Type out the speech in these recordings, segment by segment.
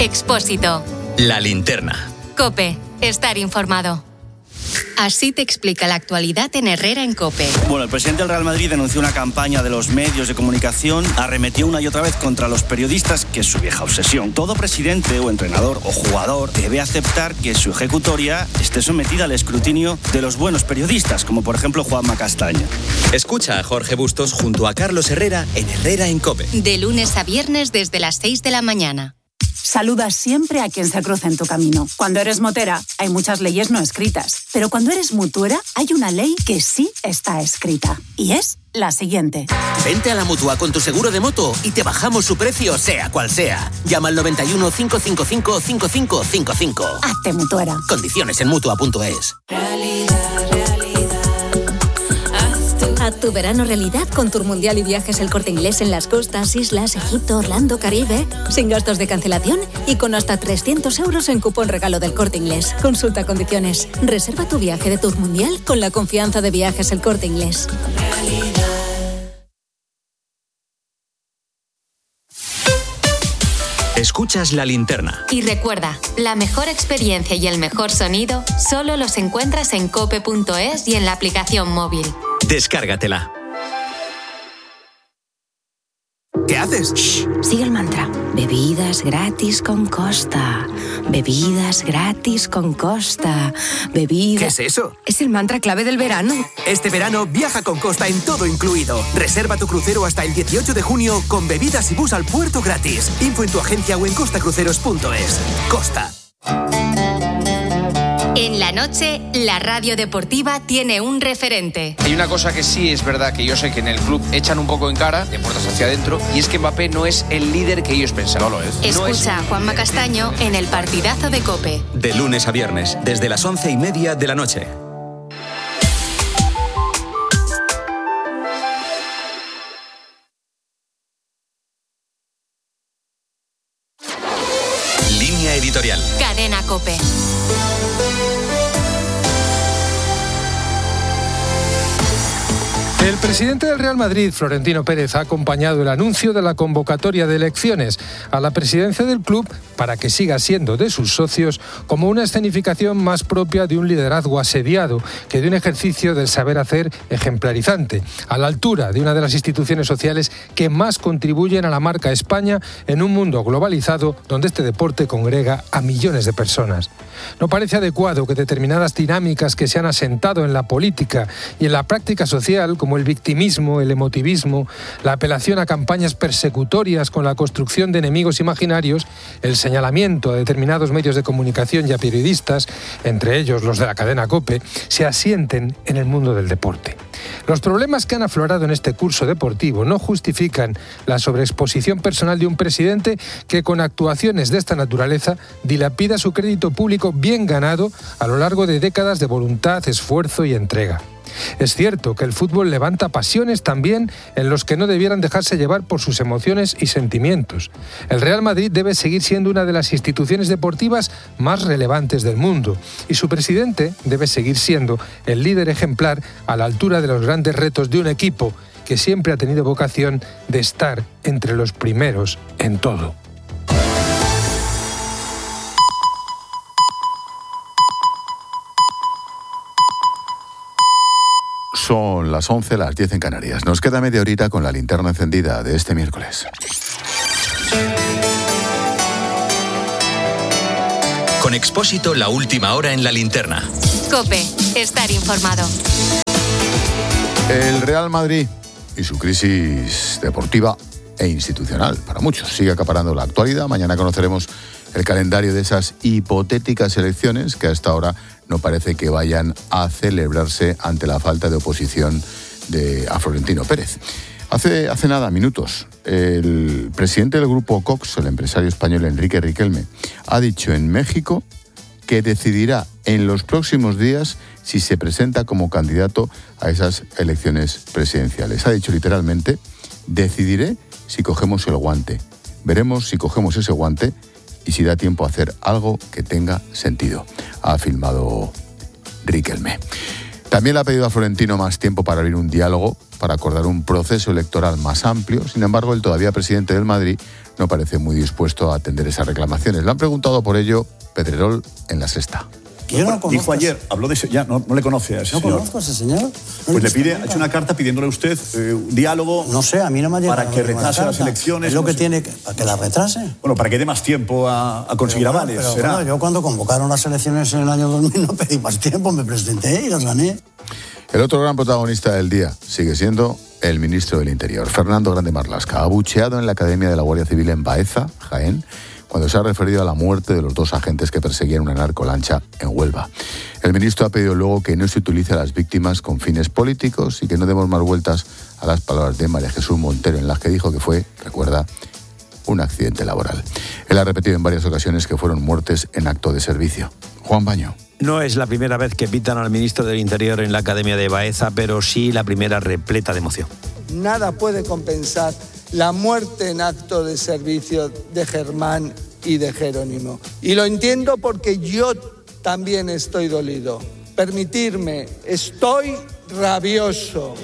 Expósito. La Linterna. COPE. Estar informado. Así te explica la actualidad en Herrera en COPE. Bueno, el presidente del Real Madrid denunció una campaña de los medios de comunicación, arremetió una y otra vez contra los periodistas, que es su vieja obsesión. Todo presidente o entrenador o jugador debe aceptar que su ejecutoria esté sometida al escrutinio de los buenos periodistas, como por ejemplo Juanma Castaño. Escucha a Jorge Bustos junto a Carlos Herrera en Herrera en COPE. De lunes a viernes desde las 6 de la mañana. Saluda siempre a quien se cruza en tu camino. Cuando eres motera, hay muchas leyes no escritas. Pero cuando eres mutuera, hay una ley que sí está escrita. Y es la siguiente. Vente a la Mutua con tu seguro de moto y te bajamos su precio, sea cual sea. Llama al 91 555 5555. Hazte mutuera. Condiciones en Mutua.es. Haz tu verano realidad con Tour Mundial y Viajes El Corte Inglés en las costas, islas, Egipto, Orlando, Caribe, sin gastos de cancelación y con hasta 300 euros en cupón regalo del Corte Inglés. Consulta condiciones. Reserva tu viaje de Tour Mundial con la confianza de Viajes El Corte Inglés. Escuchas La Linterna. Y recuerda, la mejor experiencia y el mejor sonido solo los encuentras en cope.es y en la aplicación móvil. Descárgatela. ¿Qué haces? Shh, sigue el mantra. Bebidas gratis con Costa. Bebidas gratis con Costa. Bebidas... ¿Qué es eso? Es el mantra clave del verano. Este verano viaja con Costa en todo incluido. Reserva tu crucero hasta el 18 de junio con bebidas y bus al puerto gratis. Info en tu agencia o en costacruceros.es. Costa. En la noche, la radio deportiva tiene un referente. Hay una cosa que sí es verdad, que yo sé que en el club echan un poco en cara, de puertas hacia adentro, y es que Mbappé no es el líder que ellos pensaban. No lo es. Escucha a Juanma Castaño en el partidazo de COPE. De lunes a viernes, desde las 11:30 de la noche. Línea editorial. Cadena COPE. El presidente del Real Madrid, Florentino Pérez, ha acompañado el anuncio de la convocatoria de elecciones a la presidencia del club para que siga siendo de sus socios como una escenificación más propia de un liderazgo asediado que de un ejercicio del saber hacer ejemplarizante, a la altura de una de las instituciones sociales que más contribuyen a la marca España en un mundo globalizado donde este deporte congrega a millones de personas. No parece adecuado que determinadas dinámicas que se han asentado en la política y en la práctica social, como el victimismo, el emotivismo, la apelación a campañas persecutorias con la construcción de enemigos imaginarios, el señalamiento a determinados medios de comunicación y a periodistas, entre ellos los de la cadena COPE, se asienten en el mundo del deporte. Los problemas que han aflorado en este curso deportivo no justifican la sobreexposición personal de un presidente que con actuaciones de esta naturaleza dilapida su crédito público bien ganado a lo largo de décadas de voluntad, esfuerzo y entrega. Es cierto que el fútbol levanta pasiones también en los que no debieran dejarse llevar por sus emociones y sentimientos. El Real Madrid debe seguir siendo una de las instituciones deportivas más relevantes del mundo y su presidente debe seguir siendo el líder ejemplar a la altura de los grandes retos de un equipo que siempre ha tenido vocación de estar entre los primeros en todo. Son las 11, las 10 en Canarias. Nos queda media horita con la linterna encendida de este miércoles. Con Expósito, la última hora en la linterna. COPE. Estar informado. El Real Madrid y su crisis deportiva e institucional, para muchos, sigue acaparando la actualidad. Mañana conoceremos el calendario de esas hipotéticas elecciones que hasta ahora no parece que vayan a celebrarse ante la falta de oposición a Florentino Pérez. Hace nada, minutos, el presidente del grupo Cox, el empresario español Enrique Riquelme, ha dicho en México que decidirá en los próximos días si se presenta como candidato a esas elecciones presidenciales. Ha dicho literalmente: decidiré si cogemos el guante. Veremos si cogemos ese guante y si da tiempo a hacer algo que tenga sentido, ha afirmado Riquelme. También le ha pedido a Florentino más tiempo para abrir un diálogo, para acordar un proceso electoral más amplio. Sin embargo, el todavía presidente del Madrid no parece muy dispuesto a atender esas reclamaciones. Le han preguntado por ello Pedrerol en La Sexta. Dijo ayer, habló de ese, ya no le conoce a ese señor. ¿No conozco a ese señor? Pues le pide, ha hecho una carta pidiéndole a usted un diálogo. No sé, a mí no me ha llegado para que retrase las elecciones. Es lo que tiene, para que las retrase. Bueno, para que dé más tiempo a conseguir avales. Pero será. bueno, yo cuando convocaron las elecciones en el año 2000 no pedí más tiempo, me presenté y las gané. El otro gran protagonista del día sigue siendo el ministro del Interior, Fernando Grande Marlaska, abucheado en la Academia de la Guardia Civil en Baeza, Jaén, cuando se ha referido a la muerte de los 2 agentes que perseguían una narcolancha en Huelva. El ministro ha pedido luego que no se utilice a las víctimas con fines políticos y que no demos más vueltas a las palabras de María Jesús Montero, en las que dijo que fue, recuerda, un accidente laboral. Él ha repetido en varias ocasiones que fueron muertes en acto de servicio. Juan Baño. No es la primera vez que pitan al ministro del Interior en la Academia de Baeza, pero sí la primera repleta de emoción. Nada puede compensar la muerte en acto de servicio de Germán y de Jerónimo. Y lo entiendo porque yo también estoy dolido. Permitirme, estoy rabioso.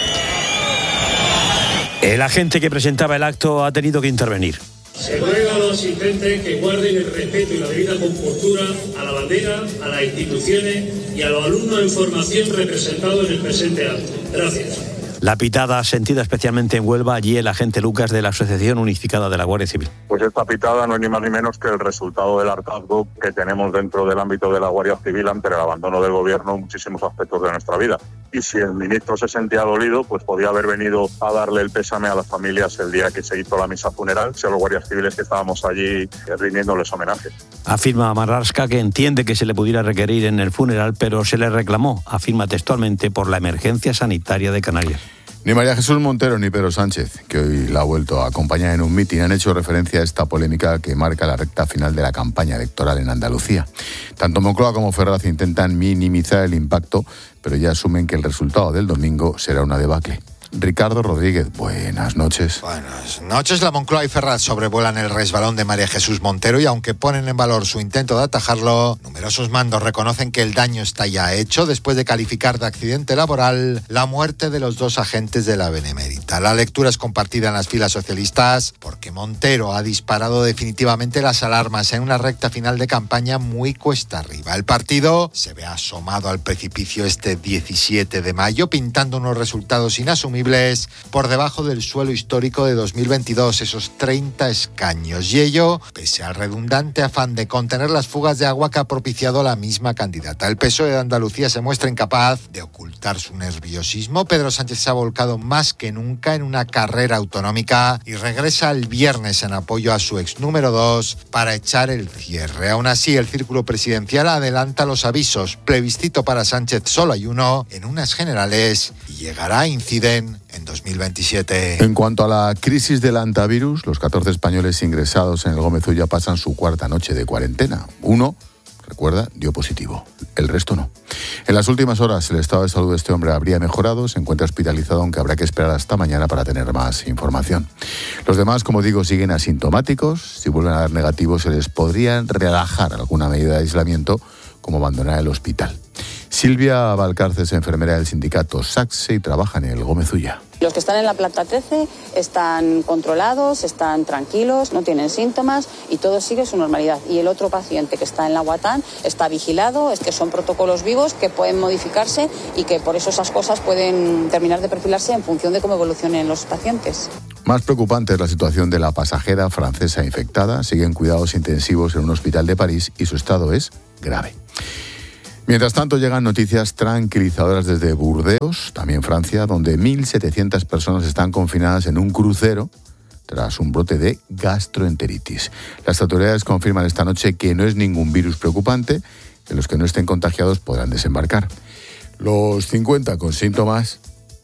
El agente que presentaba el acto ha tenido que intervenir. Se ruega a los asistentes que guarden el respeto y la debida compostura a la bandera, a las instituciones y a los alumnos en formación representados en el presente acto. Gracias. La pitada sentida especialmente en Huelva, allí el agente Lucas de la Asociación Unificada de la Guardia Civil. Pues esta pitada no es ni más ni menos que el resultado del hartazgo que tenemos dentro del ámbito de la Guardia Civil ante el abandono del gobierno en muchísimos aspectos de nuestra vida. Y si el ministro se sentía dolido, pues podía haber venido a darle el pésame a las familias el día que se hizo la misa funeral, a los guardias civiles que estábamos allí rindiéndoles homenaje. Afirma Marlaska que entiende que se le pudiera requerir en el funeral, pero se le reclamó, afirma textualmente, por la emergencia sanitaria de Canarias. Ni María Jesús Montero ni Pedro Sánchez, que hoy la ha vuelto a acompañar en un mitin, han hecho referencia a esta polémica que marca la recta final de la campaña electoral en Andalucía. Tanto Moncloa como Ferraz intentan minimizar el impacto, pero ya asumen que el resultado del domingo será una debacle. Ricardo Rodríguez, buenas noches. Buenas noches. La Moncloa y Ferraz sobrevuelan el resbalón de María Jesús Montero y aunque ponen en valor su intento de atajarlo, numerosos mandos reconocen que el daño está ya hecho después de calificar de accidente laboral la muerte de los 2 agentes de la Benemérita. La lectura es compartida en las filas socialistas porque Montero ha disparado definitivamente las alarmas en una recta final de campaña muy cuesta arriba. El partido se ve asomado al precipicio este 17 de mayo, pintando unos resultados inasumibles por debajo del suelo histórico de 2022, esos 30 escaños. Y ello, pese al redundante afán de contener las fugas de agua que ha propiciado la misma candidata. El PSOE de Andalucía se muestra incapaz de ocultar su nerviosismo. Pedro Sánchez se ha volcado más que nunca en una carrera autonómica y regresa el viernes en apoyo a su ex número 2 para echar el cierre. Aún así, el círculo presidencial adelanta los avisos. Plebiscito para Sánchez solo hay uno en unas generales y llegará, inciden, en 2027. En cuanto a la crisis del antivirus, los 14 españoles ingresados en el Gómez Ulla pasan su 4ª noche de cuarentena. Uno, recuerda, dio positivo. El resto no. En las últimas horas el estado de salud de este hombre habría mejorado, se encuentra hospitalizado, aunque habrá que esperar hasta mañana para tener más información. Los demás, como digo, siguen asintomáticos. Si vuelven a dar negativos, se les podría relajar alguna medida de aislamiento, como abandonar el hospital. Silvia Valcárcel es enfermera del sindicato SACSE y trabaja en el Gómez Ulla. Los que están en la planta 13 están controlados, están tranquilos, no tienen síntomas y todo sigue su normalidad. Y el otro paciente que está en la Guatán está vigilado, es que son protocolos vivos que pueden modificarse y que por eso esas cosas pueden terminar de perfilarse en función de cómo evolucionen los pacientes. Más preocupante es la situación de la pasajera francesa infectada. Siguen cuidados intensivos en un hospital de París y su estado es grave. Mientras tanto, llegan noticias tranquilizadoras desde Burdeos, también Francia, donde 1.700 personas están confinadas en un crucero tras un brote de gastroenteritis. Las autoridades confirman esta noche que no es ningún virus preocupante, que los que no estén contagiados podrán desembarcar. Los 50 con síntomas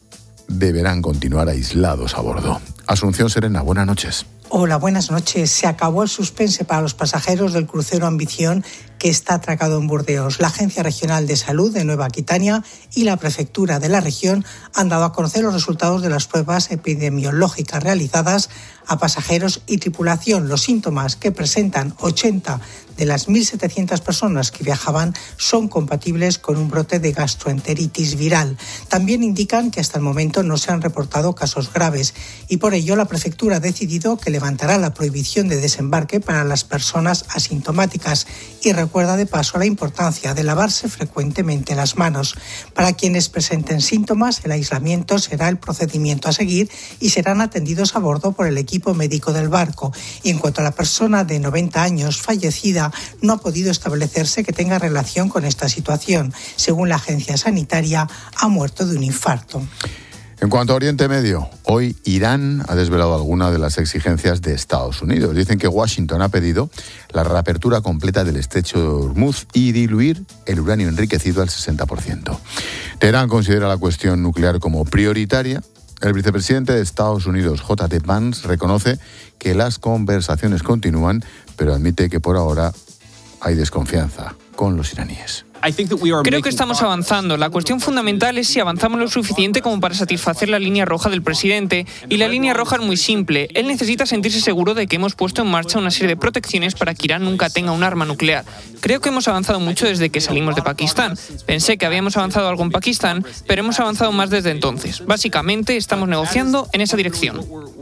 deberán continuar aislados a bordo. Asunción Serena, buenas noches. Hola, buenas noches. Se acabó el suspense para los pasajeros del crucero Ambición, que que está atracado en Burdeos. La Agencia Regional de Salud de Nueva Aquitania y la Prefectura de la región han dado a conocer los resultados de las pruebas epidemiológicas realizadas a pasajeros y tripulación. Los síntomas que presentan 80 de las 1.700 personas que viajaban son compatibles con un brote de gastroenteritis viral. También indican que hasta el momento no se han reportado casos graves y por ello la prefectura ha decidido que levantará la prohibición de desembarque para las personas asintomáticas y recuerda de paso la importancia de lavarse frecuentemente las manos. Para quienes presenten síntomas, el aislamiento será el procedimiento a seguir y serán atendidos a bordo por el equipo médico del barco. Y en cuanto a la persona de 90 años fallecida, no ha podido establecerse que tenga relación con esta situación. Según la agencia sanitaria, ha muerto de un infarto. En cuanto a Oriente Medio, hoy Irán ha desvelado algunas de las exigencias de Estados Unidos. Dicen que Washington ha pedido la reapertura completa del estrecho de Hormuz y diluir el uranio enriquecido al 60%. Teherán considera la cuestión nuclear como prioritaria. El vicepresidente de Estados Unidos, J.D. Vance, reconoce que las conversaciones continúan, pero admite que por ahora hay desconfianza con los iraníes. Creo que estamos avanzando. La cuestión fundamental es si avanzamos lo suficiente como para satisfacer la línea roja del presidente. Y la línea roja es muy simple. Él necesita sentirse seguro de que hemos puesto en marcha una serie de protecciones para que Irán nunca tenga un arma nuclear. Creo que hemos avanzado mucho desde que salimos de Pakistán. Pensé que habíamos avanzado algo en Pakistán, pero hemos avanzado más desde entonces. Básicamente, estamos negociando en esa dirección.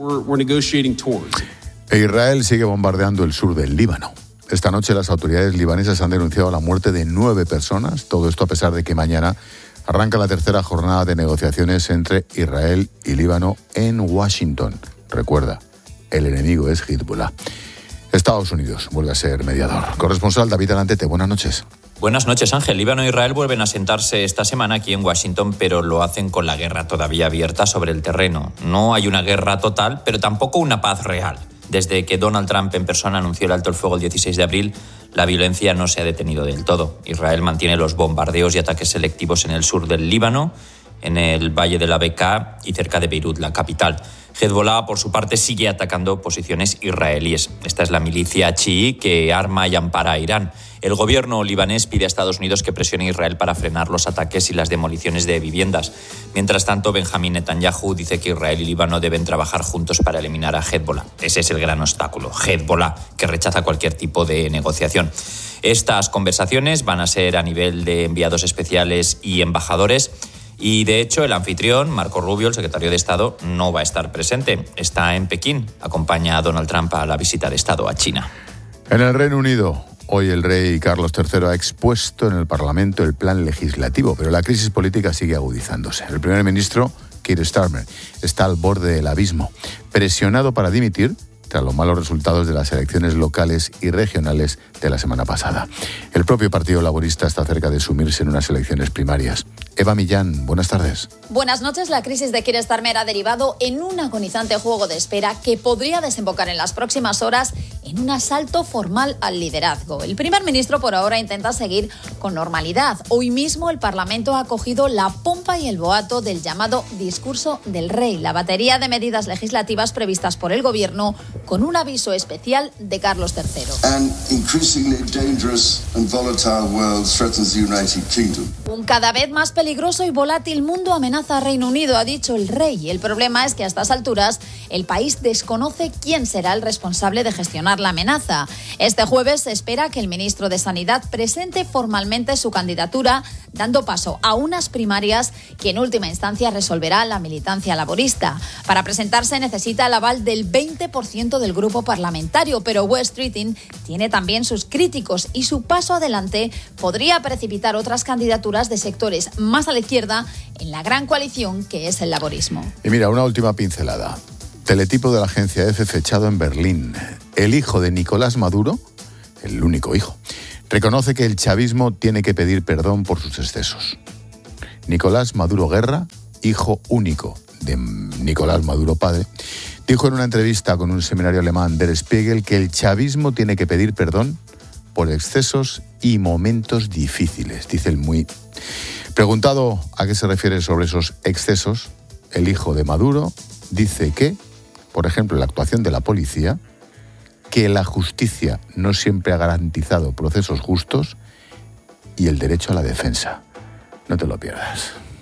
Israel sigue bombardeando el sur del Líbano. Esta noche las autoridades libanesas han denunciado la muerte de 9 personas, todo esto a pesar de que mañana arranca la tercera jornada de negociaciones entre Israel y Líbano en Washington. Recuerda, el enemigo es Hezbollah. Estados Unidos vuelve a ser mediador. Corresponsal David Alantete, buenas noches. Buenas noches, Ángel. Líbano e Israel vuelven a sentarse esta semana aquí en Washington, pero lo hacen con la guerra todavía abierta sobre el terreno. No hay una guerra total, pero tampoco una paz real. Desde que Donald Trump en persona anunció el alto el fuego el 16 de abril, la violencia no se ha detenido del todo. Israel mantiene los bombardeos y ataques selectivos en el sur del Líbano, en el valle de la Bekaa y cerca de Beirut, la capital. Hezbollah, por su parte, sigue atacando posiciones israelíes. Esta es la milicia chií que arma y ampara a Irán. El gobierno libanés pide a Estados Unidos que presione a Israel para frenar los ataques y las demoliciones de viviendas. Mientras tanto, Benjamín Netanyahu dice que Israel y Líbano deben trabajar juntos para eliminar a Hezbollah. Ese es el gran obstáculo, Hezbollah, que rechaza cualquier tipo de negociación. Estas conversaciones van a ser a nivel de enviados especiales y embajadores. Y, de hecho, el anfitrión, Marco Rubio, el secretario de Estado, no va a estar presente. Está en Pekín. Acompaña a Donald Trump a la visita de Estado a China. En el Reino Unido, hoy el rey Carlos III ha expuesto en el Parlamento el plan legislativo, pero la crisis política sigue agudizándose. El primer ministro, Keir Starmer, está al borde del abismo, presionado para dimitir tras los malos resultados de las elecciones locales y regionales de la semana pasada. El propio Partido Laborista está cerca de sumirse en unas elecciones primarias. Eva Millán, buenas tardes. Buenas noches. La crisis de Keir Starmer ha derivado en un agonizante juego de espera que podría desembocar en las próximas horas en un asalto formal al liderazgo. El primer ministro por ahora intenta seguir con normalidad. Hoy mismo el Parlamento ha acogido la pompa y el boato del llamado discurso del rey, la batería de medidas legislativas previstas por el gobierno con un aviso especial de Carlos III. Un cada vez más peligroso y volátil mundo amenaza a Reino Unido, ha dicho el rey. El problema es que a estas alturas el país desconoce quién será el responsable de gestionar la amenaza. Este jueves se espera que el ministro de Sanidad presente formalmente su candidatura, dando paso a unas primarias que en última instancia resolverá la militancia laborista. Para presentarse necesita el aval del 20% del grupo parlamentario, pero West Streeting tiene también sus críticos y su paso adelante podría precipitar otras candidaturas de sectores más a la izquierda en la gran coalición que es el laborismo. Y mira, una última pincelada. Teletipo de la agencia EFE fechado en Berlín. El hijo de Nicolás Maduro, el único hijo, reconoce que el chavismo tiene que pedir perdón por sus excesos. Nicolás Maduro Guerra, hijo único de Nicolás Maduro padre, dijo en una entrevista con un seminario alemán Der Spiegel que el chavismo tiene que pedir perdón por excesos y momentos difíciles, dice el muy... Preguntado a qué se refiere sobre esos excesos, el hijo de Maduro dice que, por ejemplo, la actuación de la policía, que la justicia no siempre ha garantizado procesos justos y el derecho a la defensa. No te lo pierdas.